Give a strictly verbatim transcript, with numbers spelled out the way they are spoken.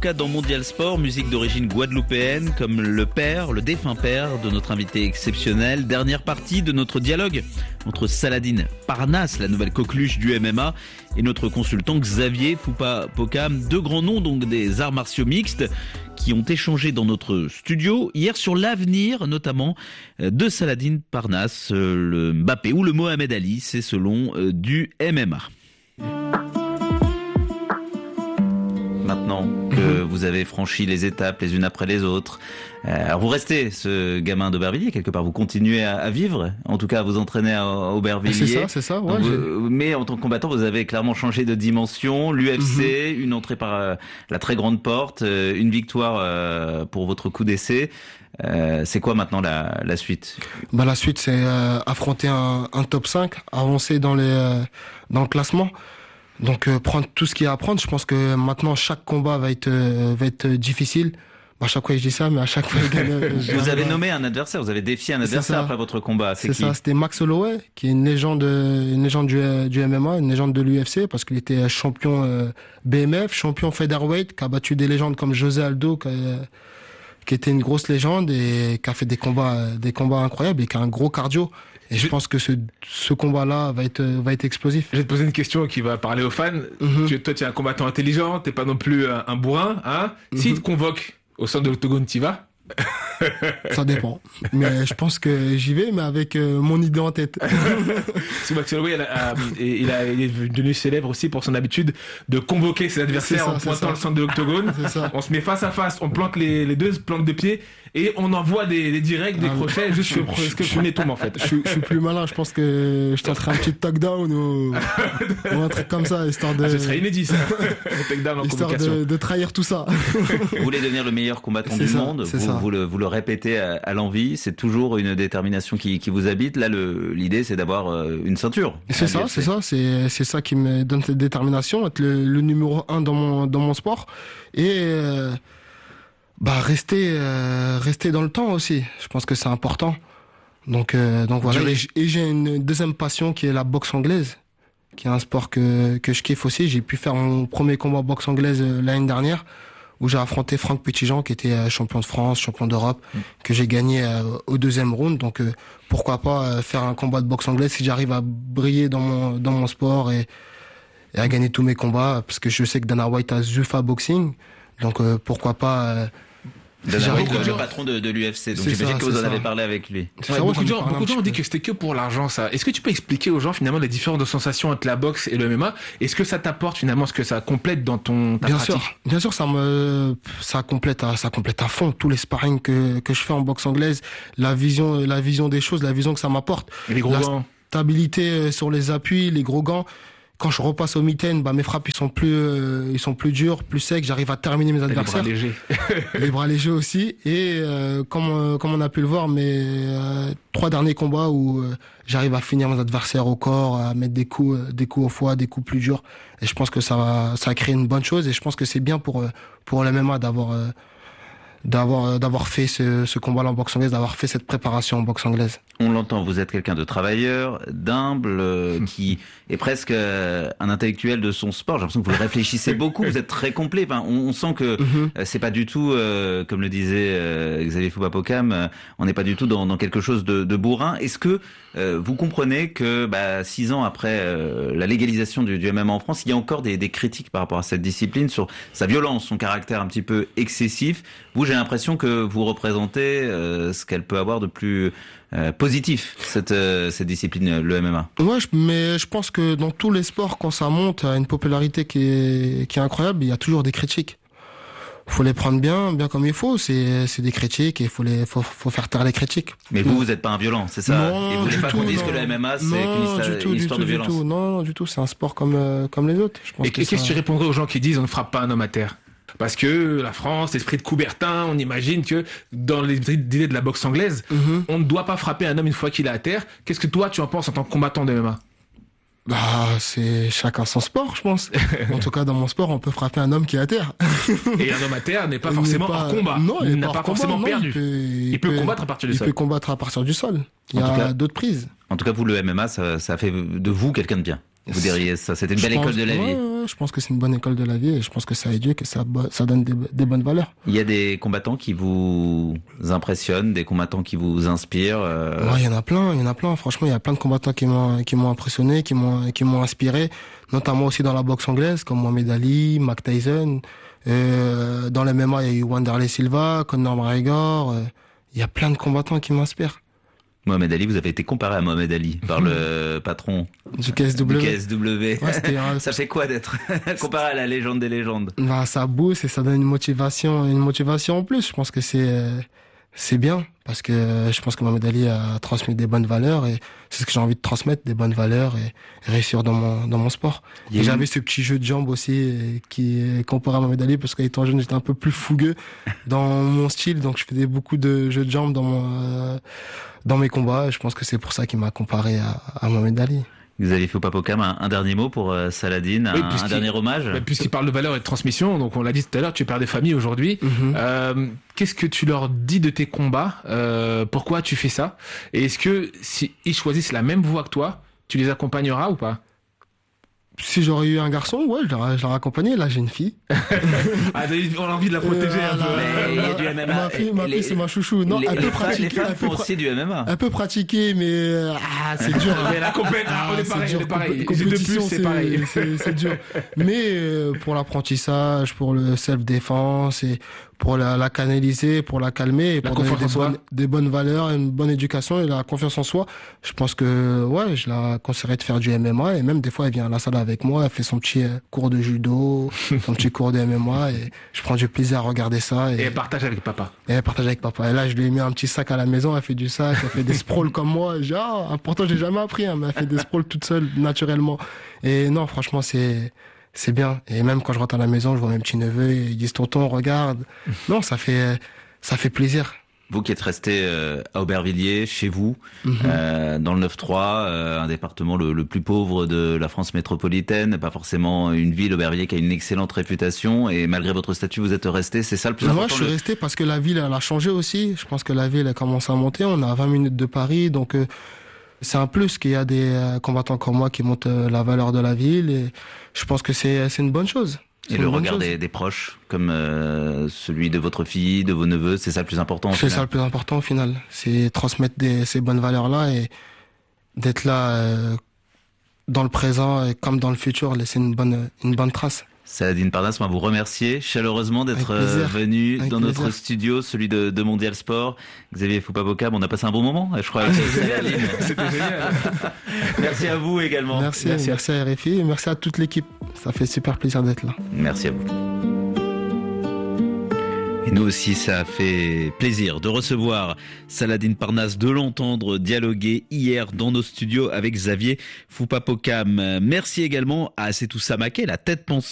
Poca dans Mondial Sport, musique d'origine guadeloupéenne, comme le père, le défunt père de notre invité exceptionnel. Dernière partie de notre dialogue entre Saladin Parnasse, la nouvelle coqueluche du M M A, et notre consultant Xavier Foupa Poca, deux grands noms donc des arts martiaux mixtes qui ont échangé dans notre studio hier sur l'avenir notamment de Saladin Parnasse, le Mbappé ou le Mohamed Ali, c'est selon du M M A. Maintenant que vous avez franchi les étapes les unes après les autres, euh, alors vous restez ce gamin d'Aubervilliers, quelque part, vous continuez à, à vivre, en tout cas à vous entraîner à, à Aubervilliers. C'est ça, c'est ça. Ouais, Donc, vous, mais en tant que combattant, vous avez clairement changé de dimension. L'U F C, mmh. une entrée par euh, la très grande porte, euh, une victoire euh, pour votre coup d'essai. Euh, c'est quoi maintenant la, la suite? Bah la suite, c'est euh, affronter un, un top cinq, avancer dans les euh, dans le classement. Donc euh, prendre tout ce qu'il y a à prendre. Je pense que maintenant chaque combat va être euh, va être difficile. Bah, à chaque fois je dis ça, mais à chaque fois je gagne. Vous avez nommé un adversaire, vous avez défié un adversaire après votre combat. C'est, c'est qui? ça, c'était Max Holloway, qui est une légende, une légende du, du M M A, une légende de l'U F C, parce qu'il était champion euh, B M F, champion featherweight, qui a battu des légendes comme José Aldo, qui, a, qui était une grosse légende et qui a fait des combats, des combats incroyables et qui a un gros cardio. Et je, je pense que ce, ce combat-là va être, va être explosif. Je vais te poser une question qui va parler aux fans. Mm-hmm. Tu, toi, tu es un combattant intelligent, t'es pas non plus un, un bourrin, hein. Mm-hmm. S'ils te convoquent au centre de l'octogone, t'y vas? Ça dépend. Mais je pense que j'y vais, mais avec euh, mon idée en tête. Parce que Max Holloway, il, a, il, a, il est devenu célèbre aussi pour son habitude de convoquer ses adversaires ça, en pointant le centre de l'octogone. On se met face à face, on plante les, les deux plantes de pied et on envoie des, des directs, des ah, crochets, juste pour que le premier tombe en fait. Je, je suis plus malin, je pense que je tenterai un petit takedown ou, ou un truc comme ça, histoire de... Ah, ce serait inédit ça, takedown en histoire de, de trahir tout ça. Vous voulez devenir le meilleur combattant c'est du ça, monde, vous, vous, le, vous le répétez à, à l'envi, c'est toujours une détermination qui, qui vous habite. Là, le, l'idée, c'est d'avoir une ceinture. C'est ça, c'est ça, c'est, c'est ça qui me donne cette détermination, être le, le numéro un dans mon, dans mon sport. Et... Euh, Bah rester euh, rester dans le temps aussi. Je pense que c'est important. Donc euh, donc voilà. Et, et j'ai une deuxième passion qui est la boxe anglaise, qui est un sport que que je kiffe aussi. J'ai pu faire mon premier combat boxe anglaise euh, l'année dernière, où j'ai affronté Franck Petitjean, qui était euh, champion de France, champion d'Europe, mmh. que j'ai gagné euh, au deuxième round. Donc euh, pourquoi pas euh, faire un combat de boxe anglaise si j'arrive à briller dans mon dans mon sport et et à gagner tous mes combats, parce que je sais que Dana White a Zuffa Boxing. Donc euh, pourquoi pas euh, Dana White, le, le patron de, de l'U F C, donc c'est j'imagine ça, que vous en ça. avez parlé avec lui. Ouais, beaucoup de gens, beaucoup de gens ont dit que c'était que pour l'argent, ça. Est-ce que tu peux expliquer aux gens finalement les différences de sensations entre la boxe et le M M A? Est-ce que ça t'apporte finalement, ce que ça complète dans ton ta bien pratique? sûr, bien sûr, ça me ça complète à, ça complète à fond tous les sparring que que je fais en boxe anglaise, la vision la vision des choses, la vision que ça m'apporte. Et les gros la gants, stabilité sur les appuis, les gros gants. Quand je repasse au mitaine, bah mes frappes ils sont plus euh, ils sont plus durs, plus secs, j'arrive à terminer mes adversaires. Les bras légers. Les bras légers aussi, et euh, comme euh, comme on a pu le voir, mes euh, trois derniers combats où euh, j'arrive à finir mes adversaires au corps, à mettre des coups euh, des coups au foie, des coups plus durs, et je pense que ça va ça crée une bonne chose, et je pense que c'est bien pour euh, pour le M M A d'avoir euh, d'avoir d'avoir fait ce, ce combat-là en boxe anglaise, d'avoir fait cette préparation en boxe anglaise. On l'entend, vous êtes quelqu'un de travailleur, d'humble, euh, qui est presque euh, un intellectuel de son sport. J'ai l'impression que vous le réfléchissez beaucoup, vous êtes très complet. Enfin, on, on sent que mm-hmm. euh, c'est pas du tout, euh, comme le disait euh, Xavier Foupa Poca, euh, on n'est pas du tout dans, dans quelque chose de, de bourrin. Est-ce que euh, vous comprenez que bah, six ans après euh, la légalisation du, du M M A en France, il y a encore des, des critiques par rapport à cette discipline, sur sa violence, son caractère un petit peu excessif? Vous, j'ai l'impression que vous représentez euh, ce qu'elle peut avoir de plus euh, positif, cette, euh, cette discipline, le M M A. Ouais, je, mais je pense que dans tous les sports, quand ça monte à une popularité qui est, qui est incroyable, il y a toujours des critiques. Faut les prendre bien, bien comme il faut. C'est, c'est des critiques et il faut les, faut, faut faire taire les critiques. Mais vous, vous n'êtes pas un violent, c'est ça? Non, et vous voulez pas tout, qu'on dise non. que le M M A, c'est non, qu'une histoire, du tout, une du histoire tout, de violence? Du tout. Non, non, du tout. C'est un sport comme, euh, comme les autres. Je pense et que qu'est-ce ça... que tu répondrais aux gens qui disent on ne frappe pas un homme à terre? Parce que la France, l'esprit de Coubertin, on imagine que dans les idées de la boxe anglaise, mm-hmm. on ne doit pas frapper un homme une fois qu'il est à terre. Qu'est-ce que toi, tu en penses en tant que combattant de M M A? Bah, c'est chacun son sport, je pense. En tout cas, dans mon sport, on peut frapper un homme qui est à terre. Et un homme à terre n'est pas il forcément pas... hors combat. Non, il, il n'a pas combat, forcément non, perdu. Il peut, il il peut peut combattre à partir du il sol. Il peut combattre à partir du sol. Il y en a cas, d'autres prises. En tout cas, vous, le M M A, ça, ça fait de vous quelqu'un de bien. Vous diriez ça, c'était une belle je école pense, de la ouais, vie. Ouais, je pense que c'est une bonne école de la vie et je pense que ça éduque et ça, ça donne des, des bonnes valeurs. Il y a des combattants qui vous impressionnent, des combattants qui vous inspirent. Euh... Ouais, il y en a plein, il y en a plein. Franchement, il y a plein de combattants qui m'ont, qui m'ont impressionné, qui m'ont, qui m'ont inspiré, notamment aussi dans la boxe anglaise, comme Mohamed Ali, Mike Tyson. Euh, dans le M M A, il y a eu Wanderlei Silva, Conor McGregor. Euh, il y a plein de combattants qui m'inspirent. Mohamed Ali, vous avez été comparé à Mohamed Ali par le patron du K S W. Du K S W. Ouais, c'était, euh, ça fait quoi d'être comparé à la légende des légendes? Bah, ça booste et ça donne une motivation, une motivation en plus. Je pense que c'est, euh, c'est bien parce que je pense que Mohamed Ali a transmis des bonnes valeurs et c'est ce que j'ai envie de transmettre, des bonnes valeurs et réussir dans mon dans mon sport. Et une... j'avais ce petit jeu de jambes aussi qui est comparé à Mohamed Ali parce qu'étant jeune j'étais un peu plus fougueux dans mon style, donc je faisais beaucoup de jeux de jambes dans mon euh, dans mes combats. Et je pense que c'est pour ça qu'il m'a comparé à, à Mohamed Ali. Xavier Foupapokam, un, un dernier mot pour euh, Saladin, oui, un, un dernier hommage. Bah, puisqu'il parle de valeur et de transmission, donc on l'a dit tout à l'heure, tu es père de famille aujourd'hui. Mm-hmm. Euh, qu'est-ce que tu leur dis de tes combats? euh, Pourquoi tu fais ça? Et est-ce que si ils choisissent la même voie que toi, tu les accompagneras ou pas? Si j'aurais eu un garçon, ouais, je l'aurais, je l'aurais accompagné. Là, j'ai une fille. Ah, on a envie de la protéger euh, un peu. Mais il y a du M M A. Ma fille, ma les, fille c'est ma chouchou. Non, les, elle peut pratiquer. Les femmes font aussi du M M A. Elle peut pratiquer, mais ah, c'est dur. Mais la compète, ah, on est pareil, on est pareil. J'ai deux plus, c'est pareil. C'est, c'est dur. Mais euh, pour l'apprentissage, pour le self-défense et pour la, la canaliser, pour la calmer, et pour donner des bonnes, des bonnes valeurs, une bonne éducation et la confiance en soi. Je pense que, ouais, je la conseillerais de faire du M M A et même des fois elle vient à la salle avec moi, elle fait son petit cours de judo, son petit cours de M M A et je prends du plaisir à regarder ça. Et, et elle partage avec papa. Et elle partage avec papa. Et là, je lui ai mis un petit sac à la maison, elle fait du sac, elle fait des sprawls comme moi. Genre, ah, pourtant j'ai jamais appris, hein, mais elle fait des sprawls toute seule, naturellement. Et non, franchement, c'est, c'est bien. Et même quand je rentre à la maison, je vois mes petits neveux, ils disent tonton, regarde. Non, ça fait, ça fait plaisir. Vous qui êtes resté euh, à Aubervilliers, chez vous, mm-hmm. euh, dans le neuf trois, euh, un département le, le plus pauvre de la France métropolitaine, pas forcément une ville, Aubervilliers, qui a une excellente réputation, et malgré votre statut, vous êtes resté, c'est ça le plus Moi, important? Moi, je suis le... resté parce que la ville, elle a changé aussi. Je pense que la ville, elle commence à monter. On est à vingt minutes de Paris, donc euh, c'est un plus qu'il y a des euh, combattants comme moi qui montent euh, la valeur de la ville, et je pense que c'est, c'est une bonne chose. Et le regard des, des proches, comme euh, celui de votre fille, de vos neveux, c'est ça le plus important au C'est final. ça le plus important au final. C'est transmettre des, ces bonnes valeurs-là et d'être là euh, dans le présent et comme dans le futur, laisser une bonne, une bonne trace. Saladin Parnasse, moi vous remercier chaleureusement d'être venu avec dans plaisir. notre studio, celui de, de Mondial Sport. Xavier Foupapokam, on a passé un bon moment, je crois. Avec C'était génial. Merci à vous également. Merci, merci, merci à R F I et merci à toute l'équipe. Ça fait super plaisir d'être là. Merci à vous. Et nous aussi, ça a fait plaisir de recevoir Saladin Parnasse, de l'entendre dialoguer hier dans nos studios avec Xavier Foupapokam. Merci également à Setou Samaké, la tête pensante